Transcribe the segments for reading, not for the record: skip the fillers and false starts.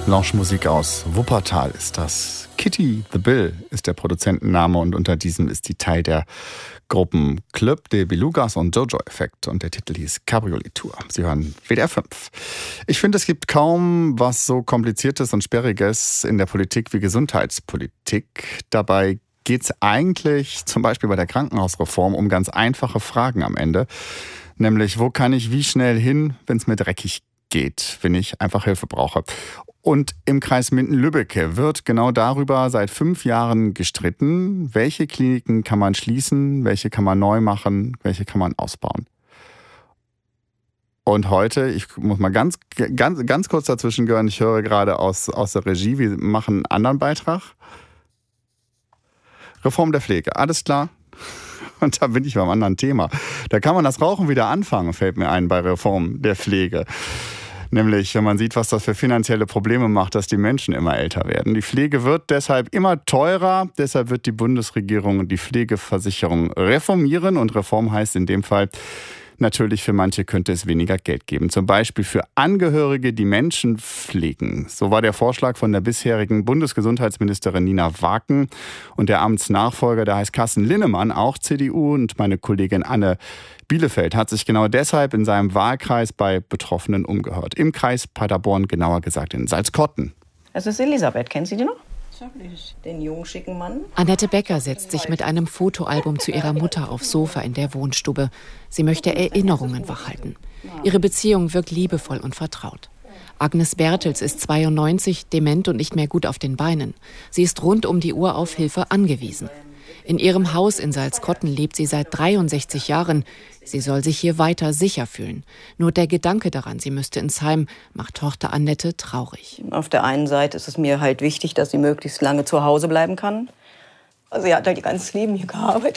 Lounge-Musik aus Wuppertal ist das. Kitty the Bill ist der Produzentenname und unter diesem ist sie Teil der Gruppen Club de Belugas und Jojo Effect und der Titel hieß Cabriolet Tour. Sie hören WDR 5. Ich finde, es gibt kaum was so Kompliziertes und Sperriges in der Politik wie Gesundheitspolitik. Dabei geht es eigentlich zum Beispiel bei der Krankenhausreform um ganz einfache Fragen am Ende. Nämlich, wo kann ich wie schnell hin, wenn es mir dreckig geht, wenn ich einfach Hilfe brauche. Und im Kreis Minden-Lübbecke wird genau darüber seit 5 Jahren gestritten. Welche Kliniken kann man schließen, welche kann man neu machen, welche kann man ausbauen. Und heute, ich muss mal ganz kurz dazwischen gehören, ich höre gerade aus der Regie, wir machen einen anderen Beitrag. Reform der Pflege, alles klar? Und da bin ich beim anderen Thema. Da kann man das Rauchen wieder anfangen, fällt mir ein bei Reform der Pflege. Nämlich, wenn man sieht, was das für finanzielle Probleme macht, dass die Menschen immer älter werden. Die Pflege wird deshalb immer teurer. Deshalb wird die Bundesregierung die Pflegeversicherung reformieren. Und Reform heißt in dem Fall, natürlich für manche könnte es weniger Geld geben. Zum Beispiel für Angehörige, die Menschen pflegen. So war der Vorschlag von der bisherigen Bundesgesundheitsministerin Nina Waken. Und der Amtsnachfolger, der heißt Carsten Linnemann, auch CDU. Und meine Kollegin Anne Bielefeld hat sich genau deshalb in seinem Wahlkreis bei Betroffenen umgehört. Im Kreis Paderborn, genauer gesagt in Salzkotten. Es ist Elisabeth, kennen Sie die noch? Den jungen, schicken Mann. Annette Becker setzt sich mit einem Fotoalbum zu ihrer Mutter aufs Sofa in der Wohnstube. Sie möchte Erinnerungen wachhalten. Ihre Beziehung wirkt liebevoll und vertraut. Agnes Bertels ist 92, dement und nicht mehr gut auf den Beinen. Sie ist rund um die Uhr auf Hilfe angewiesen. In ihrem Haus in Salzkotten lebt sie seit 63 Jahren. Sie soll sich hier weiter sicher fühlen. Nur der Gedanke daran, sie müsste ins Heim, macht Tochter Annette traurig. Auf der einen Seite ist es mir halt wichtig, dass sie möglichst lange zu Hause bleiben kann. Also sie hat halt ihr ganzes Leben hier gearbeitet.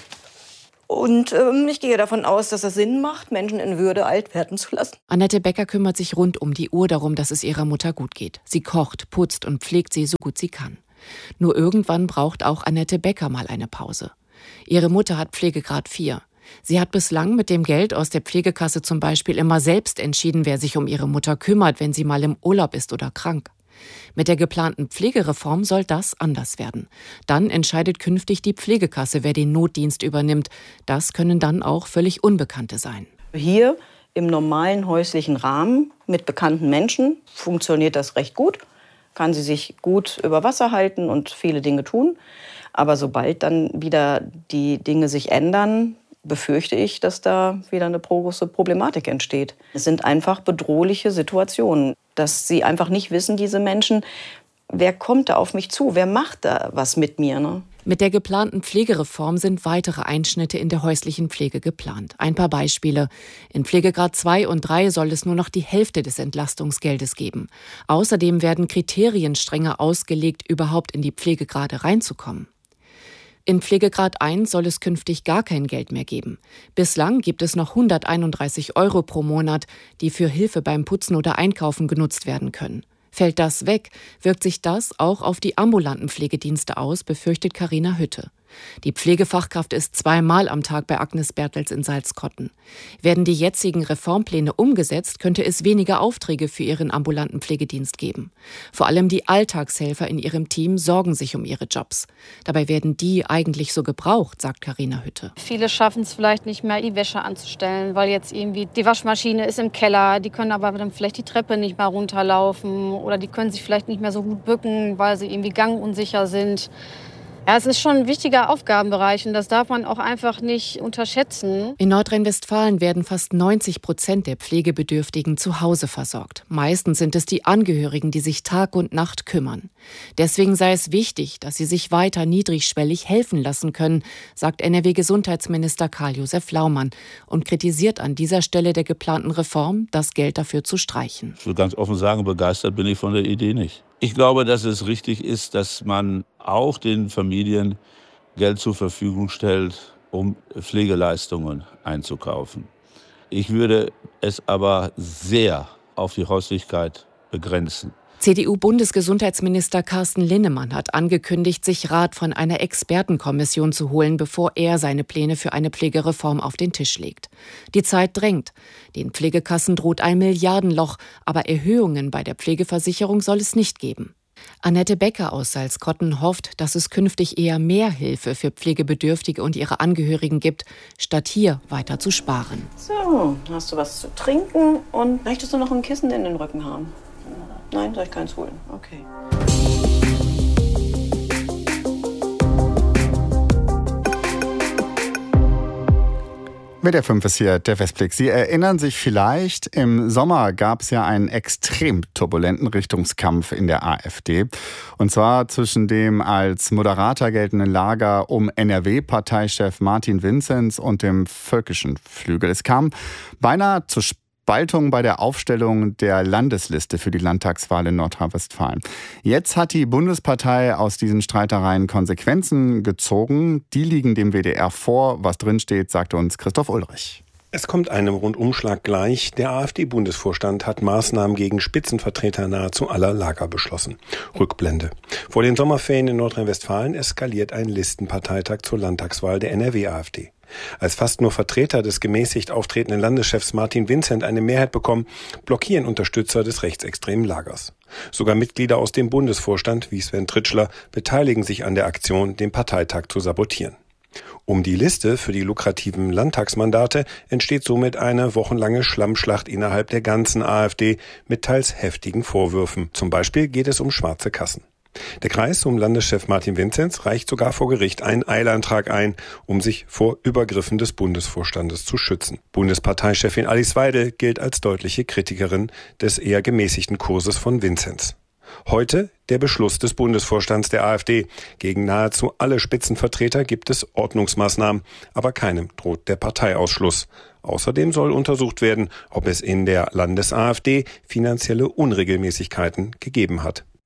Und ich gehe davon aus, dass es Sinn macht, Menschen in Würde alt werden zu lassen. Annette Becker kümmert sich rund um die Uhr darum, dass es ihrer Mutter gut geht. Sie kocht, putzt und pflegt sie so gut sie kann. Nur irgendwann braucht auch Annette Becker mal eine Pause. Ihre Mutter hat Pflegegrad 4. Sie hat bislang mit dem Geld aus der Pflegekasse zum Beispiel immer selbst entschieden, wer sich um ihre Mutter kümmert, wenn sie mal im Urlaub ist oder krank. Mit der geplanten Pflegereform soll das anders werden. Dann entscheidet künftig die Pflegekasse, wer den Notdienst übernimmt. Das können dann auch völlig Unbekannte sein. Hier im normalen häuslichen Rahmen mit bekannten Menschen funktioniert das recht gut. Kann sie sich gut über Wasser halten und viele Dinge tun. Aber sobald dann wieder die Dinge sich ändern, befürchte ich, dass da wieder eine große Problematik entsteht. Es sind einfach bedrohliche Situationen, dass sie einfach nicht wissen, diese Menschen, wer kommt da auf mich zu, wer macht da was mit mir, ne? Mit der geplanten Pflegereform sind weitere Einschnitte in der häuslichen Pflege geplant. Ein paar Beispiele. In Pflegegrad 2 und 3 soll es nur noch die Hälfte des Entlastungsgeldes geben. Außerdem werden Kriterien strenger ausgelegt, überhaupt in die Pflegegrade reinzukommen. In Pflegegrad 1 soll es künftig gar kein Geld mehr geben. Bislang gibt es noch 131 € pro Monat, die für Hilfe beim Putzen oder Einkaufen genutzt werden können. Fällt das weg, wirkt sich das auch auf die ambulanten Pflegedienste aus, befürchtet Carina Hütte. Die Pflegefachkraft ist 2-mal am Tag bei Agnes Bertels in Salzkotten. Werden die jetzigen Reformpläne umgesetzt, könnte es weniger Aufträge für ihren ambulanten Pflegedienst geben. Vor allem die Alltagshelfer in ihrem Team sorgen sich um ihre Jobs. Dabei werden die eigentlich so gebraucht, sagt Carina Hütte. Viele schaffen es vielleicht nicht mehr, die Wäsche anzustellen, weil jetzt irgendwie die Waschmaschine ist im Keller. Die können aber dann vielleicht die Treppe nicht mehr runterlaufen oder die können sich vielleicht nicht mehr so gut bücken, weil sie irgendwie gangunsicher sind. Ja, es ist schon ein wichtiger Aufgabenbereich und das darf man auch einfach nicht unterschätzen. In Nordrhein-Westfalen werden fast 90% der Pflegebedürftigen zu Hause versorgt. Meistens sind es die Angehörigen, die sich Tag und Nacht kümmern. Deswegen sei es wichtig, dass sie sich weiter niedrigschwellig helfen lassen können, sagt NRW-Gesundheitsminister Karl-Josef Laumann und kritisiert an dieser Stelle der geplanten Reform, das Geld dafür zu streichen. Ich will ganz offen sagen, begeistert bin ich von der Idee nicht. Ich glaube, dass es richtig ist, dass man auch den Familien Geld zur Verfügung stellt, um Pflegeleistungen einzukaufen. Ich würde es aber sehr auf die Häuslichkeit begrenzen. CDU-Bundesgesundheitsminister Carsten Linnemann hat angekündigt, sich Rat von einer Expertenkommission zu holen, bevor er seine Pläne für eine Pflegereform auf den Tisch legt. Die Zeit drängt. Den Pflegekassen droht ein Milliardenloch, aber Erhöhungen bei der Pflegeversicherung soll es nicht geben. Annette Becker aus Salzkotten hofft, dass es künftig eher mehr Hilfe für Pflegebedürftige und ihre Angehörigen gibt, statt hier weiter zu sparen. So, hast du was zu trinken und möchtest du noch ein Kissen in den Rücken haben? Nein, soll ich keins holen? Okay. WDR 5 ist hier der Westblick. Sie erinnern sich vielleicht, im Sommer gab es ja einen extrem turbulenten Richtungskampf in der AfD. Und zwar zwischen dem als Moderator geltenden Lager um NRW-Parteichef Martin Vinzenz und dem völkischen Flügel. Es kam beinahe zur Spaltung bei der Aufstellung der Landesliste für die Landtagswahl in Nordrhein-Westfalen. Jetzt hat die Bundespartei aus diesen Streitereien Konsequenzen gezogen. Die liegen dem WDR vor. Was drinsteht, sagte uns Christoph Ulrich. Es kommt einem Rundumschlag gleich. Der AfD-Bundesvorstand hat Maßnahmen gegen Spitzenvertreter nahezu aller Lager beschlossen. Rückblende. Vor den Sommerferien in Nordrhein-Westfalen eskaliert ein Listenparteitag zur Landtagswahl der NRW-AfD. Als fast nur Vertreter des gemäßigt auftretenden Landeschefs Martin Vinzenz eine Mehrheit bekommen, blockieren Unterstützer des rechtsextremen Lagers. Sogar Mitglieder aus dem Bundesvorstand, wie Sven Tritschler, beteiligen sich an der Aktion, den Parteitag zu sabotieren. Um die Liste für die lukrativen Landtagsmandate entsteht somit eine wochenlange Schlammschlacht innerhalb der ganzen AfD mit teils heftigen Vorwürfen. Zum Beispiel geht es um schwarze Kassen. Der Kreis um Landeschef Martin Vinzenz reicht sogar vor Gericht einen Eilantrag ein, um sich vor Übergriffen des Bundesvorstandes zu schützen. Bundesparteichefin Alice Weidel gilt als deutliche Kritikerin des eher gemäßigten Kurses von Vinzenz. Heute der Beschluss des Bundesvorstands der AfD. Gegen nahezu alle Spitzenvertreter gibt es Ordnungsmaßnahmen, aber keinem droht der Parteiausschluss. Außerdem soll untersucht werden, ob es in der Landes-AfD finanzielle Unregelmäßigkeiten gegeben hat.